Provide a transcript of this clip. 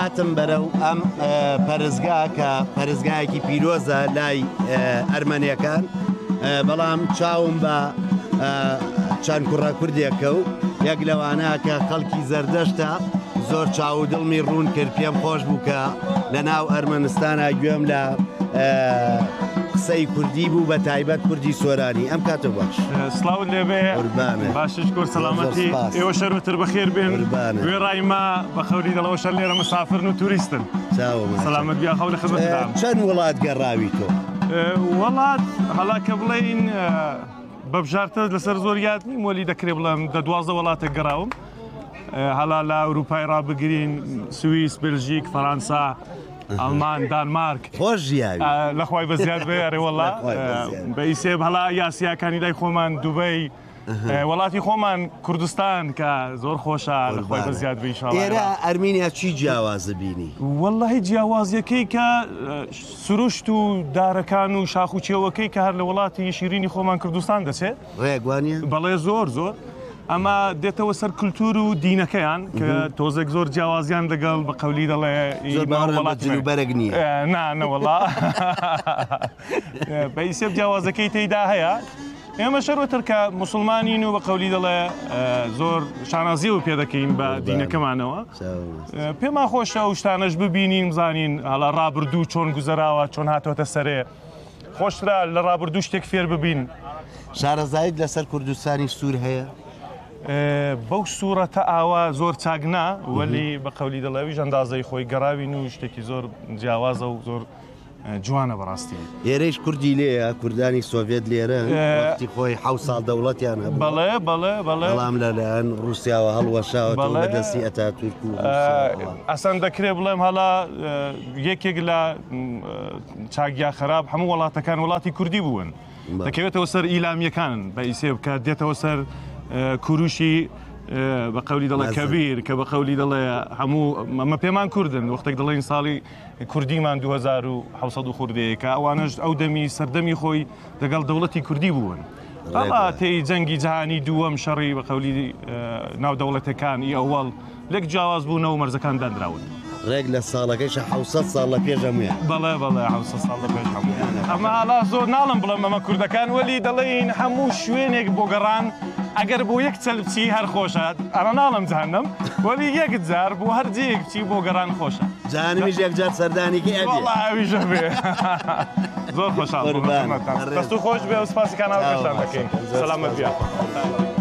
هاتم بەرەو ئەم پەرزگا کە پەرزگایەکی پیرۆزە لای ئەرمەنیەکان بەڵام چاوم بە چەند کوڕە کوردێکە و یەک لەوانە کە خەڵکی زەردەشتە زۆر چاو دڵمی ڕوون کرد پێم خۆش بوو کە لە ناو ئەرمەنستانە گوێم لە قسەی کوردی بوو بە تایبەت کوردی سۆرانی ئەم کاتە باش سڵاوت لێبێ باشش کورد سەلامەتی ئێوە شەروتر بەخێر بێن گوێ ڕایما بە خەوری دڵەوە شەر لێرە مسافرن و توریستن سەلامەت بیا خەو لە خزمەتدام چەند وڵات گەڕاوی تۆ وڵات هەڵا کە بڵێین بە بژارتە لەسەر زۆر یاد نیم وەلی دەکرێ بڵێم 12 وڵاتێک گەڕاوم هەڵا لە ئەوروپای ڕابگرین سوئیس بلژیک فەرەنسا ئەڵمان دانمارک خۆش ژیاوی لەخوای بەزیاد بێ ئەرێوەڵا بە ئیسێب هەڵا یاسیاکانی لای خۆمان دوبەی وڵاتی خۆمان کوردستان کە زۆر خۆشە لەخوای بەزیاد بێ ئینشاڵڵا ئێرە ئەرمینیا چی جیاوازە بینی؟ وەڵڵاهی جیاوازیەکەی کە سروشت و دارەکان و شاخ و چێوەکەی کە هەر لە وڵاتی شیرینی خۆمان کوردستان دەچێت ڕێگوانیە؟ بەڵێ زۆر زۆر ئەمە دێتەوە سەر کولتور و دینەکەیان کە تۆزێک زۆر جیاوازیان لەگەڵ بە قەولی دەڵێ بەرەگ نییە نانەوەڵا بە ئیسێب جیاوازەکەی تێیدا هەیە ئێمە شەروەتر کە موسڵمانین و بە قەولی دەڵێ زۆر شانازی و پێ دەکەین بە دینەکەمانەوە پێما خۆشە و شتانەش ببینین بزانین هەڵا ڕابردوو چۆن گوزەراوە چۆن هاتۆتە سەرێ خۆشترا لە ڕابردوو شتێک فێر ببین شارەزایت لەسەر کوردستانی سوور هەیە؟ بەو سوورەتە ئاوا زۆر چاگنا وەلی بە قەولی دەڵێوی ئەندازەی خۆی گەڕاوین و شتێکی زۆر جیاوازە و زۆر جوانە بەڕاستی ئێرەش کوردی لێە کوردانی سۆڤێت لێرە وەختی خۆی 7 ساڵ دەوڵەتیان هەبوو بەڵێ بەڵێ بەڵێ بەڵام لەلایەن ڕووسیاوە هەڵوەشاوەتەوە بەدەستی ئەتاتورک و ئەسەن دەکرێت بڵێم هەڵا یەکێک لە چاگیا خراپ هەموو وڵاتەکان وڵاتی کوردی بوون دەکەوێتەوە سەر ئیلامیەکان بە ئیسێ بکە دێتەوە سەر کوروشی بە قەولی دەڵێ کەبیر کە بە قەولی دەڵێ هەموو ئەمە پێمان کوردن وەختێک دەڵێن ساڵی کوردیمان 2700 خوردەیە کە ئەوانەش ئەو دەمی سەردەمی خۆی لەگەڵ دەوڵەتی کوردی بوون هەڵاتەی جەنگی جەهانی دووەم شەڕی بە قەولی ناودەوڵەتەکانی ئەوەڵ لێک جیاواز بوونەوە و مەرزەکان دانراون ڕێک لە ساڵەکەیش 700 ساڵ لە پێش هەمویان بەڵێ 700 ساڵ لە پێش هەمویان ئەمە هەڵا زۆر ناڵم بڵێم ئەمە کوردەکان وەلی دەڵێن هەموو شوێنێک بۆ گەڕان ئەگەر بۆ یەک چەل بچی هەر خۆشە ئەمە ناڵم جەهەنەم وەلی یەک جار بۆ هەر جەیەک بچی بۆ گەڕان خۆشە جانمیش یەک جار سەردانێکی ئەبێ وەڵڵا ئەویشە بێ زۆر خۆشحاڵ بووم دەست و خۆش بێ و سپاسی کاناڵ گەشتان دەکەین سەلامەت بیا